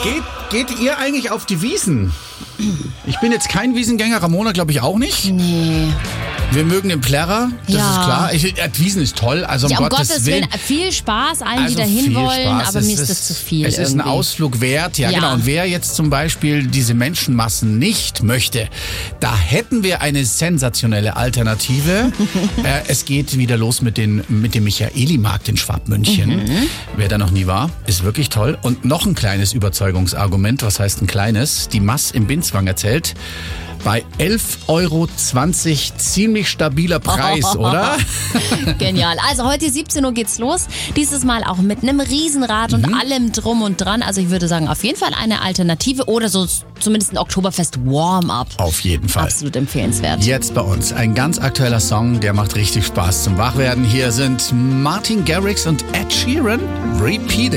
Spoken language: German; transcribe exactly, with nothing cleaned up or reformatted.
Geht, geht ihr eigentlich auf die Wiesn? Ich bin jetzt kein Wiesengänger, Ramona glaube ich auch nicht. Nee. Wir mögen den Plärrer, das Ja. ist klar. Ich, äh, Wiesn ist toll, also um Ja, um Gottes, Gottes Willen. Willen, viel Spaß allen, Also die da hin viel wollen, Spaß. aber Es mir ist das zu viel Es ist irgendwie. ein Ausflug wert, ja, Ja. genau. Und wer jetzt zum Beispiel diese Menschenmassen nicht möchte, da hätten wir eine sensationelle Alternative. äh, es geht wieder los mit, den, mit dem Michaeli-Markt in Schwabmünchen. Mhm. Wer da noch nie war, ist wirklich toll. Und noch ein kleines Überzeugungsargument, was heißt ein kleines? Die Mass im Binzwang erzählt, bei elf Euro zwanzig ziemlich stabiler Preis, oder? Genial. Also heute siebzehn Uhr geht's los. Dieses Mal auch mit einem Riesenrad und Mhm. allem drum und dran. Also ich würde sagen, auf jeden Fall eine Alternative oder so zumindest ein Oktoberfest Warm-up. Auf jeden Fall. Absolut empfehlenswert. Jetzt bei uns ein ganz aktueller Song, der macht richtig Spaß zum Wachwerden. Hier sind Martin Garrix und Ed Sheeran, Repeat It.